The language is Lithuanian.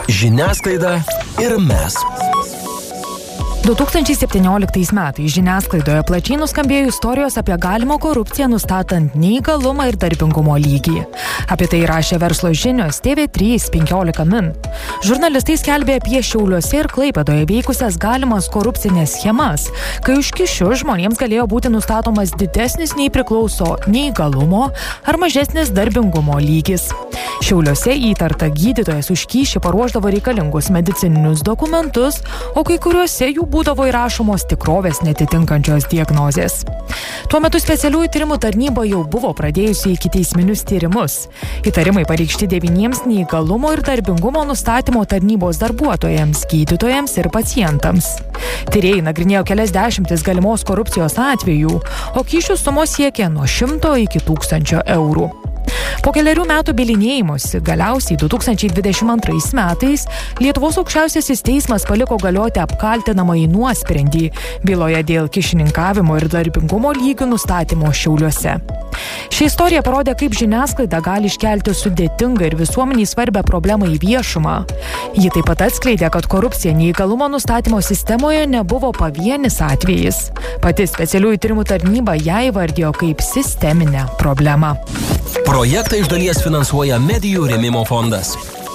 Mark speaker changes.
Speaker 1: žiniasklaida ir mes.
Speaker 2: 2017 metais žiniasklaidoje plačiai nuskambėjo istorijos apie galimą korupciją nustatant neįgalumą ir darbingumo lygį. Apie tai rašė verslo žinios TV3 15 min. Žurnalistai skelbė apie Šiauliuose ir Klaipėdoje veikusias galimas korupcinės schemas, kai už kyšius žmonėms galėjo būti nustatomas didesnis nei priklauso neįgalumo ar mažesnis darbingumo lygis. Šiauliuose įtarta gydytojas už kyšį paruošdavo reikalingus medicininius dokumentus, o kai kuriuose jų būdavo įrašomos tikrovės netitinkančios diagnozės. Tuo metu specialiųjų tyrimų tarnyba jau buvo pradėjusi ikiteisminius tyrimus. Įtarimai pareikšti 9 neįgalumo ir darbingumo nustatymo tarnybos darbuotojams, gydytojams ir pacientams. Tyrėjai nagrinėjo kelias dešimtis galimos korupcijos atvejų, o kyšių sumos siekė nuo 100 iki 1000 eurų. Po keliarių metų bylinėjimosi galiausiai 2022 metais Lietuvos aukščiausiasis teismas paliko galioti apkaltinamąjį nuosprendį byloje dėl kyšininkavimo ir darbingumo lygių nustatymo Šiauliuose. Ši istorija parodė, kaip žiniasklaida gali iškelti sudėtingą ir visuomeniai svarbią problemą į viešumą. Ji taip pat atskleidė, kad korupcija neįgalumo nustatymo sistemoje nebuvo pavienis atvejis. Pati specialiųjų tyrimų tarnyba ją įvardijo kaip sisteminę problemą.
Speaker 1: Projektą iš dalies finansuoja Medijų rėmimo fondas.